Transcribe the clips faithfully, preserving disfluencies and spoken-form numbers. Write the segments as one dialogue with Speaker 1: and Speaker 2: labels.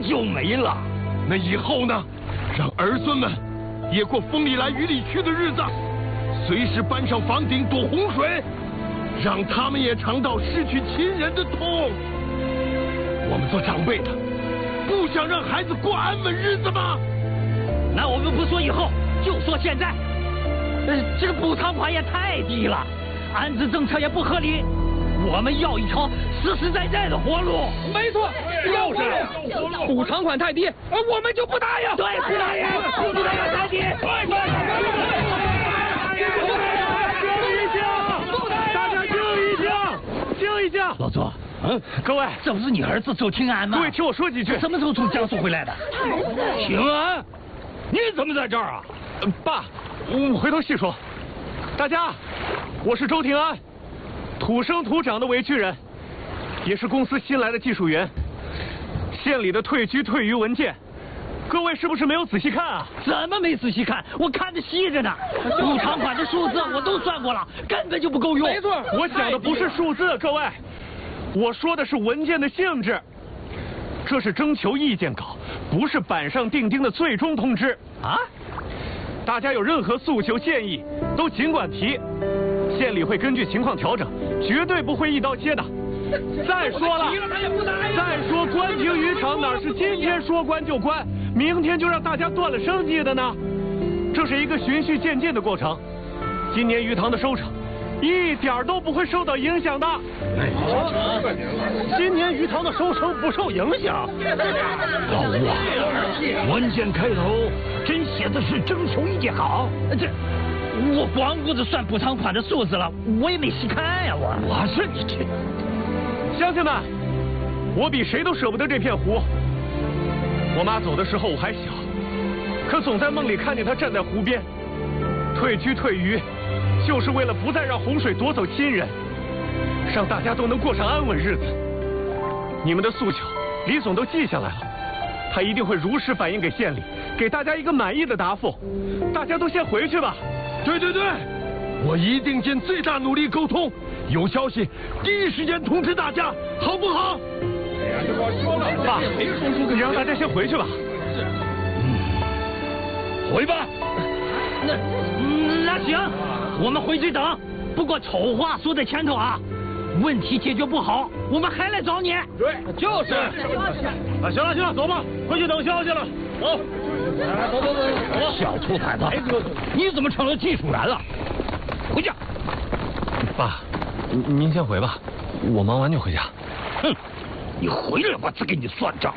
Speaker 1: 就没了。
Speaker 2: 那以后呢？让儿孙们也过风里来雨里去的日子，随时搬上房顶躲洪水，让他们也尝到失去亲人的痛。我们做长辈的，不想让孩子过安稳日子吗？
Speaker 1: 那我们不说以后，就说现在。呃，这个补偿款也太低了，安置政策也不合理。我们要一条实实在在的活路。
Speaker 3: 没错，就是补偿款太低，我们就不答应。
Speaker 1: 对，不答应，不答应太低。
Speaker 4: 大家静一静，静一静。
Speaker 1: 老周，
Speaker 4: 嗯，各位，
Speaker 1: 这不是你儿子周清安吗？
Speaker 4: 各位听我说几句。
Speaker 1: 什么时候从江苏回来的？
Speaker 4: 平安，你怎么在这儿啊？呃、爸，我回头细说。大家，我是周庭安。土生土长的委屈人，也是公司新来的技术员。县里的退居退余文件，各位是不是没有仔细看啊？
Speaker 1: 怎么没仔细看？我看着细着呢。补偿款的数字我都算过了，根本就不够用。
Speaker 3: 没错，
Speaker 4: 我讲的不是数字，各位，我说的是文件的性质。这是征求意见稿，不是板上钉钉的最终通知啊！大家有任何诉求建议，都尽管提。县里会根据情况调整，绝对不会一刀切的。再说了，再说关停渔场哪是今天说关就关，明天就让大家断了生计的呢？这是一个循序渐进的过程。今年鱼塘的收成一点都不会受到影响的。今年鱼塘的收成不受影响。
Speaker 1: 老吴啊，文件开头真写的是征求意见稿，这。我光顾着算补偿款的数字了，我也没细看呀，我。我说你这，
Speaker 4: 乡亲们，我比谁都舍不得这片湖。我妈走的时候我还小，可总在梦里看见她站在湖边，退居退渔，就是为了不再让洪水夺走亲人，让大家都能过上安稳日子。你们的诉求，李总都记下来了，他一定会如实反映给县里，给大家一个满意的答复。大家都先回去吧。
Speaker 2: 对对对，我一定尽最大努力沟通，有消息第一时间通知大家，好不好？
Speaker 4: 哎呀，这话说了，爸，你让大家先回去吧。
Speaker 2: 嗯，回吧。
Speaker 1: 那那行，我们回去等。不过丑话说在前头啊，问题解决不好，我们还来找你。
Speaker 4: 对，就是。啊，行了行了，走吧，回去等消息了。走。
Speaker 1: 来，走走走走。小兔崽子，你怎么成了技术员了？回家。
Speaker 4: 爸，您先回吧，我忙完就回家。
Speaker 1: 哼，你回来我再给你算账。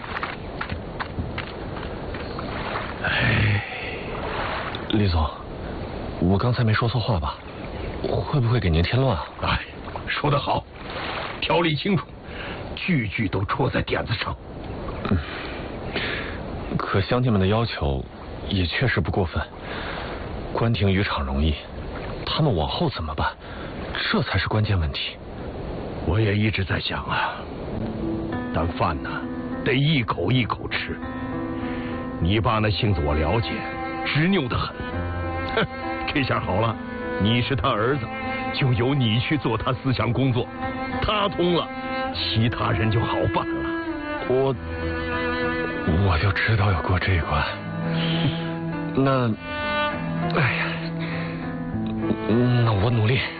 Speaker 4: 哎，李总，我刚才没说错话吧？会不会给您添乱啊？
Speaker 2: 哎，说得好，条理清楚，句句都戳在点子上。
Speaker 4: 嗯，可乡亲们的要求也确实不过分。关停渔场容易，他们往后怎么办？这才是关键问题。
Speaker 2: 我也一直在想啊，但饭呢，得一口一口吃。你爸那性子我了解，执拗得很。哼，这下好了，你是他儿子，就由你去做他思想工作。他通了，其他人就好办了。
Speaker 4: 我我就知道要过这一关。那，哎呀，那我努力。